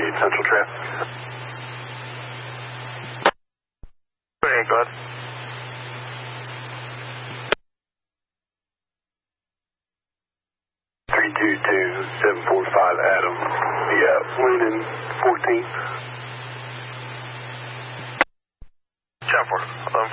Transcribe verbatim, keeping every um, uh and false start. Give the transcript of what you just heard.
eight Central traffic. Hey, bud. three two two, seven four five Adam. Yeah, Linen fourteen. Chopper, um,